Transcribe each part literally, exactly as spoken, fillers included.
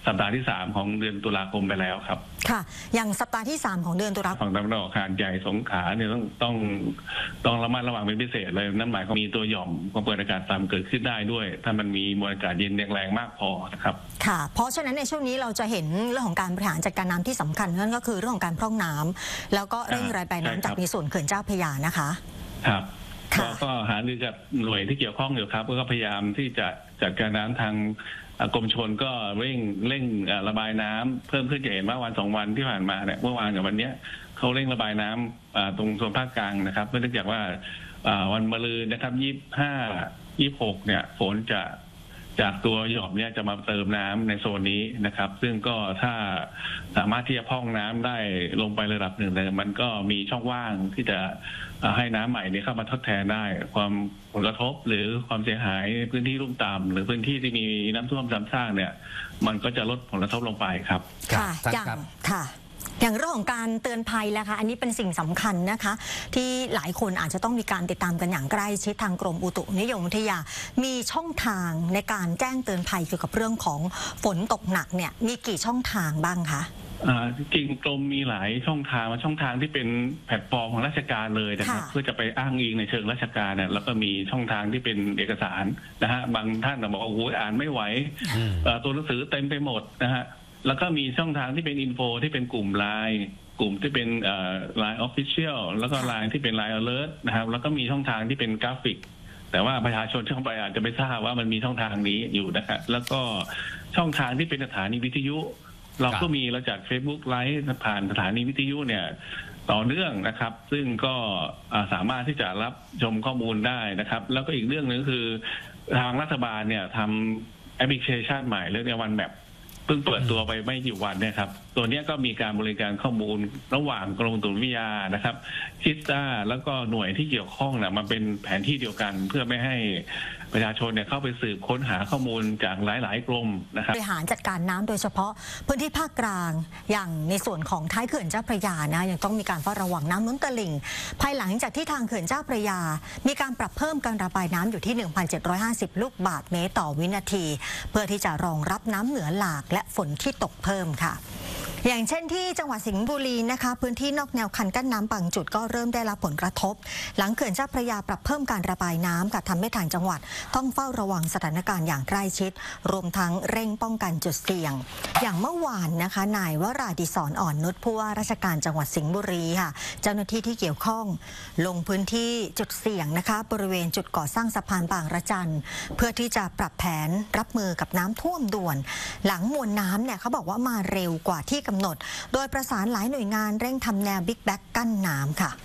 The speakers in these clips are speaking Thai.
สัปดาห์ที่สามของเดือนตุลาคมไปแล้วครับค่ะอย่างสัปดาห์ที่สามของเดือนตุลาคมฝั่งตะวันออกหาดใหญ่สงขลาเนี่ยต้องต้องต้องระมัดระวังเป็นพิเศษเลยนั่นหมายความมีตัวหย่อมความกดอากาศต่ำเกิดขึ้นได้ด้วยถ้ามันมีมวลอากาศเย็นแรงมากพอนะครับค่ะเพราะฉะนั้นในช่วงนี้เราจะเห็นเรื่องของการบริหารจัดการน้ำที่สำคัญนั่นก็คือเรื่องของการพร่องน้ำแล้วก็เร่งระบายน้ำจากในส่วนเขื่อนเจ้าพระยานะคะครับก็หารือกับหน่วยที่เกี่ยวข้องอยู่ครับก็พยายามที่จะจัดการน้ำทางกรมชลก็เร่งเร่งระบายน้ำเพิ่มขึ้นเห็นว่าวันสองวันที่ผ่านมาเนี่ยเมื่อวานกับวันนี้เขาเร่งระบายน้ำตรงโซนภาคกลางนะครับเนื่องจากว่าวันมะรืนนะครับยี่สิบห้ายี่สิบหกเนี่ยฝนจะจากตัวหย่อมเนี่ยจะมาเติมน้ำในโซนนี้นะครับซึ่งก็ถ้าสามารถที่จะพร่องน้ำได้ลงไประดับหนึ่งเลยมันก็มีช่องว่างที่จะให้น้ำใหม่นี้เข้ามาทดแทนได้ความผลกระทบหรือความเสียหายพื้นที่ลุ่มต่ำหรือพื้นที่ที่มีน้ำท่วมซ้ำซากเนี่ยมันก็จะลดผลกระทบลงไปครับค่ะอย่างค่ะอย่างเรื่องของการเตือนภัยแล้วค่ะอันนี้เป็นสิ่งสำคัญนะคะที่หลายคนอาจจะต้องมีการติดตามกันอย่างใกล้ชิดทางกรมอุตุนิยมวิทยามีช่องทางในการแจ้งเตือนภัยเกี่ยวกับเรื่องของฝนตกหนักเนี่ยมีกี่ช่องทางบ้างคะจริงกรมมีหลายช่องทางช่องทางที่เป็นแพลตฟอร์มของราชการเลยนะครับเพื่อจะไปอ้างอิงในเชิงราชการเนี่ยแล้วก็มีช่องทางที่เป็นเอกสารนะฮะบางท่านบอกว่าโอ้โหอ่านไม่ไหวตัวหนังสือเต็มไปหมดนะฮะแล้วก็มีช่องทางที่เป็นอินโฟที่เป็นกลุ่มไลน์กลุ่มที่เป็นไลน์ออฟฟิเชียลแล้วก็ไลน์ที่เป็นไลน์อเลิร์ตนะครับแล้วก็มีช่องทางที่เป็นกราฟิกแต่ว่าประชาชนช่องไปอาจจะไม่ทราบว่ามันมีช่องทางนี้อยู่นะครับแล้วก็ช่องทางที่เป็นสถานีวิทยุเราก็มีเราจาก Facebook ไลฟ์ผ่านสถานีวิทยุเนี่ยต่อเนื่องนะครับซึ่งก็สามารถที่จะรับชมข้อมูลได้นะครับแล้วก็อีกเรื่องนึงคือทางรัฐบาลเนี่ยทำแอปพลิเคชันใหม่เรื่องวันแมปเพิ่งเปิดตัวไปไม่กี่วันเนี่ยครับตัวนี้ก็มีการบริการข้อมูลระหว่างกรมอุตุนิยมวิทยานะครับคิสตาแล้วก็หน่วยที่เกี่ยวข้องนะมันเป็นแผนที่เดียวกันเพื่อไม่ให้ประชาชนเนี่ยเข้าไปสืบค้นหาข้อมูลจากหลายๆกรมนะครับบริหารจัดการน้ำโดยเฉพาะพื้นที่ภาคกลางอย่างในส่วนของท้ายเขื่อนเจ้าพระยานะยังต้องมีการเฝ้าระวังน้ำล้นตลิ่งภายหลังจากที่ทางเขื่อนเจ้าพระยามีการปรับเพิ่มการระบายน้ำอยู่ที่ หนึ่งพันเจ็ดร้อยห้าสิบ ลูกบาศก์เมตรต่อวินาทีเพื่อที่จะรองรับน้ำเหนือหลากและฝนที่ตกเพิ่มค่ะอย่างเช่นที่จังหวัดสิงห์บุรีนะคะพื้นที่นอกแนวคันกั้นน้ำบางจุดก็เริ่มได้รับผลกระทบหลังเขื่อนเจ้าพระยาปรับเพิ่มการระบายน้ำค่ะทำให้ทางจังหวัดต้องเฝ้าระวังสถานการณ์อย่างใกล้ชิดรวมทั้งเร่งป้องกันจุดเสี่ยงอย่างเมื่อวานนะคะนายวราดิศรอ่อนนุชผู้ว่าราชการจังหวัดสิงห์บุรีค่ะเจ้าหน้าที่ที่เกี่ยวข้องลงพื้นที่จุดเสี่ยงนะคะบริเวณจุดก่อสร้างสะพานบางระจันเพื่อที่จะปรับแผนรับมือกับน้ำท่วมด่วนหลังมวลน้ำเนี่ยเขาบอกว่ามาเร็วกว่าที่กำหนดโดยประสานหลายหน่วยงานเร่งทำแนวบิ๊กแบ็กกั้นน้ำค่ะ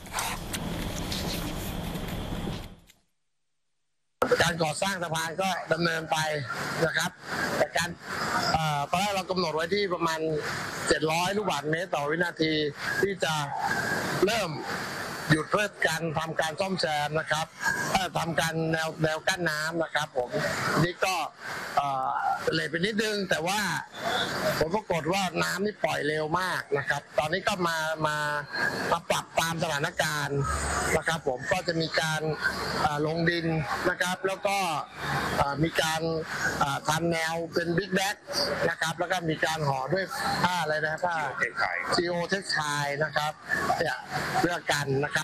การก่อสร้างสะพานก็ดำเนินไปนะครับแต่การตอนแรกเรากำหนดไว้ที่ประมาณเจ็ดร้อยลูกบาศก์เมตรต่อวินาทีที่จะเริ่มหยุดเพื่อการทำการซ่อมแซมนะครับทำการแนวแนวกั้นน้ำนะครับผมนี่ก็เลยไปนิดนึงแต่ว่าผมปรากฏว่าน้ำนี่ปล่อยเร็วมากนะครับตอนนี้ก็มามามาปรับตามสถานการณ์นะครับผมก็จะมีการลงดินนะครับแล้วก็มีการทำแนวเป็นบิ๊กแบ็กนะครับแล้วก็มีการห่อด้วยผ้าอะไรนะผ้าซีโอเท็กไทนะครับเนี่ยเพื่อกันนะครับ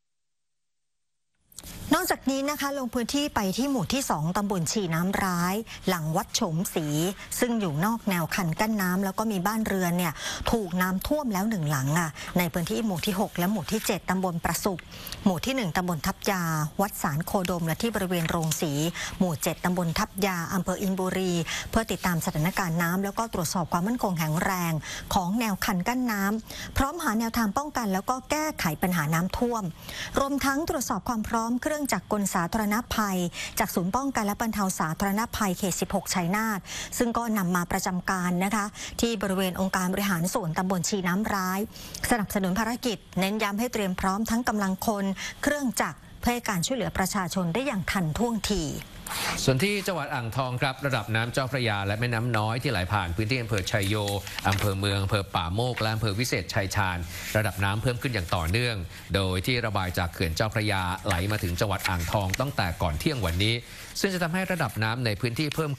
นอกจากนี้นะคะลงพื้นที่ไปที่หมู่ที่สองตำบลชีน้ำร้ายหลังวัดโฉมศรีซึ่งอยู่นอกแนวคันกั้นน้ำแล้วก็มีบ้านเรือนเนี่ยถูกน้ำท่วมแล้วหนึ่งหลังอ่ะในพื้นที่หมู่ที่หกและหมู่ที่เจ็ดตำบลประสุกหมู่ที่หนึ่งตำบลทับยาวัดสารโคดมและที่บริเวณโรงสีหมู่เจ็ดตำบลทับยาอำเภออินบุรีเพื่อติดตามสถานการณ์น้ำแล้วก็ตรวจสอบความมั่นคงแข็งแรงของแนวคันกั้นน้ำพร้อมหาแนวทางป้องกันแล้วก็แก้ไขปัญหาน้ำท่วมรวมทั้งตรวจสอบความพร้อมเครื่องจักรกลสาธารณภัยจากศูนย์ป้องกันและบรรเทาสาธารณภัยเขตสิบหกชัยนาทซึ่งก็นำมาประจำการนะคะที่บริเวณองค์การบริหารส่วนตำบลชีน้ำร้ายสนับสนุนภารกิจเน้นย้ำให้เตรียมพร้อมทั้งกำลังคนเครื่องจักรเพื่อให้การช่วยเหลือประชาชนได้อย่างทันท่วงทีส่วนที่จังหวัดอ่างทองครับระดับน้ำเจ้าพระยาและแม่น้ำน้อยที่ไหลผ่านพื้นที่อำเภอชัยโยอำเภอเมืองอำเภอป่าโมกและอำเภอวิเศษชัยชาญระดับน้ำเพิ่มขึ้นอย่างต่อเนื่องโดยที่ระบายจากเขื่อนเจ้าพระยาไหลมาถึงจังหวัดอ่างทองตั้งแต่ก่อนเที่ยงวันนี้ซึ่งจะทำให้ระดับน้ำในพื้นที่เพิ่ม